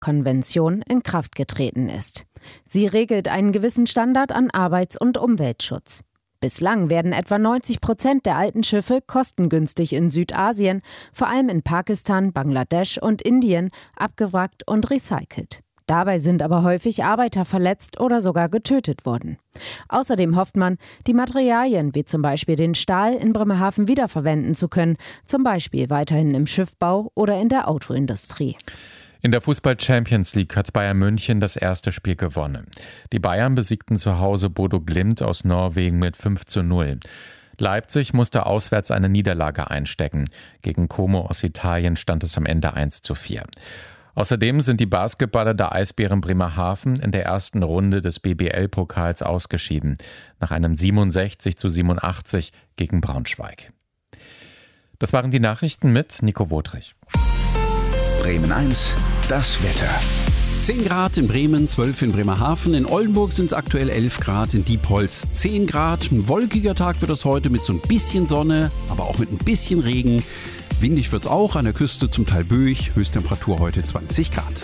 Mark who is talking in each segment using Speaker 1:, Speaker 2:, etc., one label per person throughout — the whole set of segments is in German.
Speaker 1: Haag-Konvention in Kraft getreten ist. Sie regelt einen gewissen Standard an Arbeits- und Umweltschutz. Bislang werden etwa 90% der alten Schiffe kostengünstig in Südasien, vor allem in Pakistan, Bangladesch und Indien, abgewrackt und recycelt. Dabei sind aber häufig Arbeiter verletzt oder sogar getötet worden. Außerdem hofft man, die Materialien wie zum Beispiel den Stahl in Bremerhaven wiederverwenden zu können, zum Beispiel weiterhin im Schiffbau oder in der Autoindustrie.
Speaker 2: In der Fußball-Champions League hat Bayern München das erste Spiel gewonnen. Die Bayern besiegten zu Hause Bodo Glimt aus Norwegen mit 5:0. Leipzig musste auswärts eine Niederlage einstecken. Gegen Como aus Italien stand es am Ende 1:4. Außerdem sind die Basketballer der Eisbären Bremerhaven in der ersten Runde des BBL-Pokals ausgeschieden, nach einem 67:87 gegen Braunschweig. Das waren die Nachrichten mit Nico Wotrich.
Speaker 3: Bremen 1, das Wetter.
Speaker 4: 10 Grad in Bremen, 12 in Bremerhaven. In Oldenburg sind es aktuell 11 Grad, in Diepholz 10 Grad. Ein wolkiger Tag wird es heute mit so ein bisschen Sonne, aber auch mit ein bisschen Regen. Windig wird es auch, an der Küste zum Teil böig. Höchsttemperatur heute 20 Grad.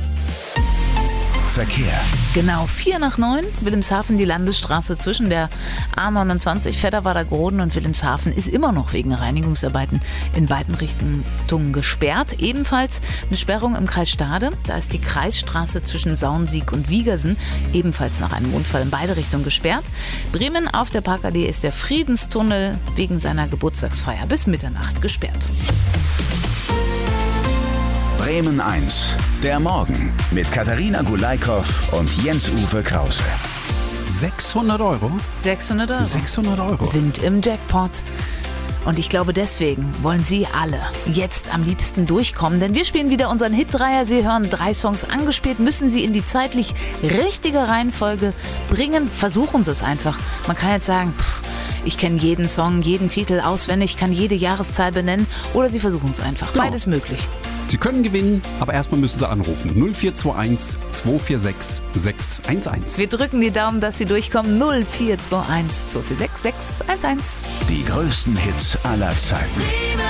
Speaker 3: Verkehr.
Speaker 5: Genau 8:45, Wilhelmshaven, die Landesstraße zwischen der A29 Vedderwader-Groden und Wilhelmshaven ist immer noch wegen Reinigungsarbeiten in beiden Richtungen gesperrt. Ebenfalls eine Sperrung im Kreis Stade. Da ist die Kreisstraße zwischen Saunsiek und Wiegersen ebenfalls nach einem Unfall in beide Richtungen gesperrt. Bremen auf der Parkallee ist der Friedenstunnel wegen seiner Geburtstagsfeier bis Mitternacht gesperrt.
Speaker 3: Bremen 1, der Morgen mit Katharina Gulaikow und Jens-Uwe Krause.
Speaker 4: 600 Euro?
Speaker 5: 600 Euro.
Speaker 4: 600 Euro.
Speaker 5: Sind im Jackpot. Und ich glaube, deswegen wollen Sie alle jetzt am liebsten durchkommen. Denn wir spielen wieder unseren Hit-Dreier. Sie hören 3 Songs angespielt, müssen Sie in die zeitlich richtige Reihenfolge bringen. Versuchen Sie es einfach. Man kann jetzt sagen, ich kenne jeden Song, jeden Titel auswendig, kann jede Jahreszahl benennen. Oder Sie versuchen es einfach.
Speaker 4: Genau.
Speaker 5: Beides möglich.
Speaker 4: Sie können gewinnen, aber erstmal müssen Sie anrufen. 0421 246 611.
Speaker 5: Wir drücken die Daumen, dass Sie durchkommen. 0421 246 611.
Speaker 3: Die größten Hits aller Zeiten.